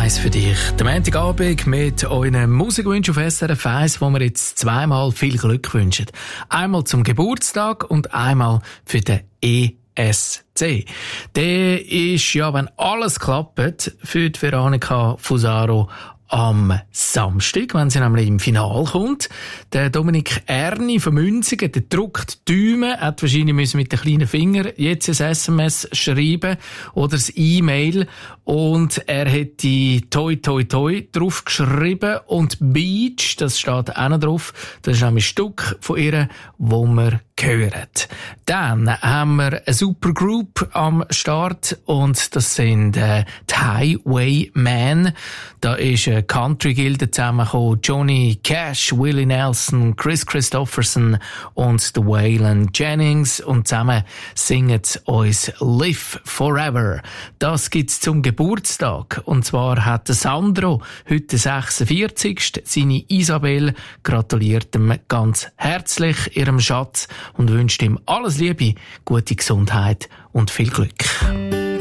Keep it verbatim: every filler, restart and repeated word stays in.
eins für dich. Der Montagabend mit euren Musikwünschen auf S R F eins, wo wir jetzt zweimal viel Glück wünschen. Einmal zum Geburtstag und einmal für den E S C. Der ist ja, wenn alles klappt, für die Veronika Fusaro am Samstag, wenn sie nämlich im Finale kommt. Der Dominik Erni von Münzigen, der drückt die Däume, hat wahrscheinlich müssen mit den kleinen Fingern jetzt ein S M S schreiben oder ein E-Mail, und er hat die Toi Toi Toi drauf geschrieben und Beach, das steht auch noch drauf. Das ist nämlich ein Stück von ihr, wo wir hören. Dann haben wir eine super Group am Start, und das sind äh, die Highwaymen. Da ist eine Country-Gilde zusammengekommen. Johnny Cash, Willie Nelson, Chris Christopherson und The Waylon Jennings. Und zusammen singen sie uns Live Forever. Das gibt's zum Geburtstag. Und zwar hat der Sandro heute den sechsundvierzigsten Seine Isabel gratuliert ihm ganz herzlich, ihrem Schatz, und wünscht ihm alles Liebe, gute Gesundheit und viel Glück.